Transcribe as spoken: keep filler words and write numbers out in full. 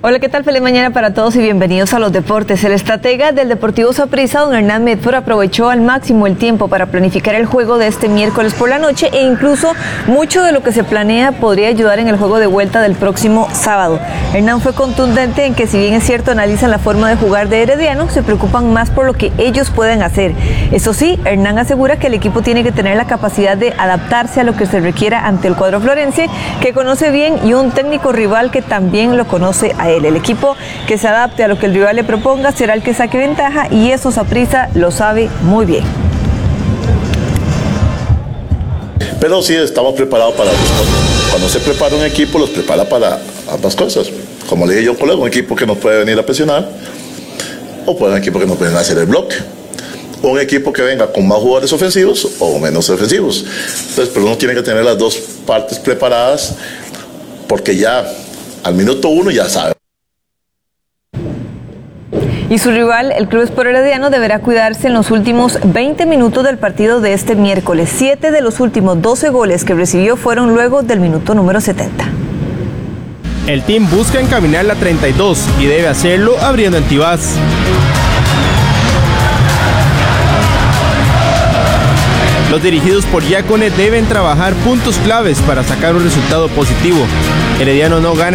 Hola, ¿qué tal? Feliz mañana para todos y bienvenidos a los deportes. El estratega del Deportivo Saprissa, don Hernán Medford, aprovechó al máximo el tiempo para planificar el juego de este miércoles por la noche e incluso mucho de lo que se planea podría ayudar en el juego de vuelta del próximo sábado. Hernán fue contundente en que, si bien es cierto analizan la forma de jugar de Herediano, se preocupan más por lo que ellos pueden hacer. Eso sí, Hernán asegura que el equipo tiene que tener la capacidad de adaptarse a lo que se requiera ante el cuadro florense, que conoce bien, y un técnico rival que también lo conoce a él. El equipo que se adapte a lo que el rival le proponga será el que saque ventaja, y eso Saprissa lo sabe muy bien. Pero sí estamos preparados para ambas cosas. Cuando se prepara un equipo, los prepara para ambas cosas. Como le dije yo a un colega, un equipo que nos puede venir a presionar, o puede un equipo que nos puede hacer el bloque. O un equipo que venga con más jugadores ofensivos o menos ofensivos. Entonces, pero uno tiene que tener las dos partes preparadas, porque ya al minuto uno ya sabe. Y su rival, el Club Sport Herediano, deberá cuidarse en los últimos veinte minutos del partido de este miércoles. Siete de los últimos doce goles que recibió fueron luego del minuto número setenta. El team busca encaminar la treinta y dos y debe hacerlo abriendo en Tibás. Los dirigidos por Yácone deben trabajar puntos claves para sacar un resultado positivo. Herediano no gana